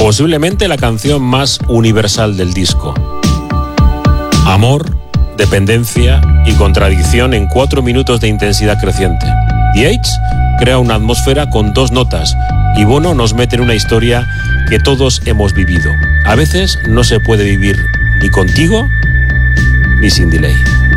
Posiblemente la canción más universal del disco. Amor, dependencia y contradicción en 4 minutos de intensidad creciente. The Edge crea una atmósfera con 2 notas y Bono nos mete en una historia que todos hemos vivido. A veces no se puede vivir ni contigo ni sin delay.